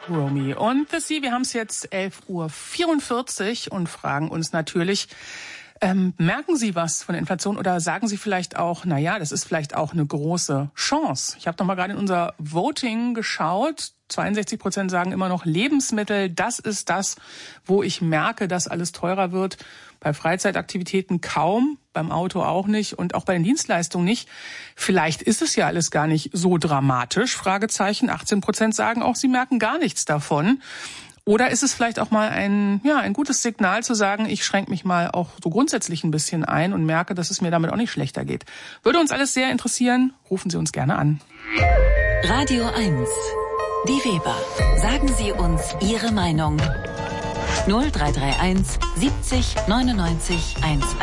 Romy und The Sea. Wir haben es jetzt 11:44 Uhr und fragen uns natürlich, merken Sie was von der Inflation oder sagen Sie vielleicht auch, naja, das ist vielleicht auch eine große Chance. Ich habe noch mal gerade in unser Voting geschaut. 62% sagen immer noch Lebensmittel. Das ist das, wo ich merke, dass alles teurer wird. Bei Freizeitaktivitäten kaum, beim Auto auch nicht und auch bei den Dienstleistungen nicht. Vielleicht ist es ja alles gar nicht so dramatisch, Fragezeichen. 18% sagen auch, sie merken gar nichts davon. Oder ist es vielleicht auch mal ein gutes Signal zu sagen, ich schränke mich mal auch so grundsätzlich ein bisschen ein und merke, dass es mir damit auch nicht schlechter geht. Würde uns alles sehr interessieren. Rufen Sie uns gerne an. Radio 1. Die Weber. Sagen Sie uns Ihre Meinung. 0331 70 99 1.